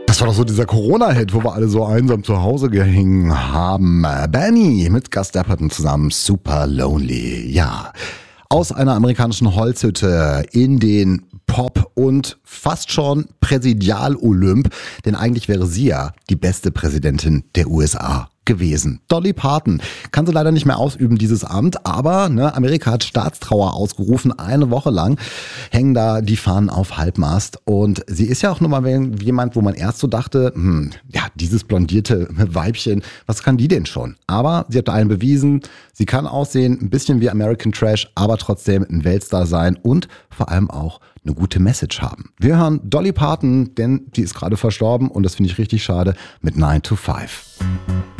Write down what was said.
Das war doch so dieser Corona-Hit, wo wir alle so einsam zu Hause gehängt haben. Benny mit Gus Dapperton zusammen, Super Lonely. Ja, aus einer amerikanischen Holzhütte in den Pop- und fast schon Präsidial-Olymp. Denn eigentlich wäre sie ja die beste Präsidentin der USA gewesen. Dolly Parton kann sie leider nicht mehr ausüben, dieses Amt, aber Amerika hat Staatstrauer ausgerufen, eine Woche lang hängen da die Fahnen auf Halbmast und sie ist ja auch nochmal jemand, wo man erst so dachte, dieses blondierte Weibchen, was kann die denn schon? Aber sie hat allen bewiesen, sie kann aussehen, ein bisschen wie American Trash, aber trotzdem ein Weltstar sein und vor allem auch eine gute Message haben. Wir hören Dolly Parton, denn die ist gerade verstorben und das finde ich richtig schade, mit 9 to 5.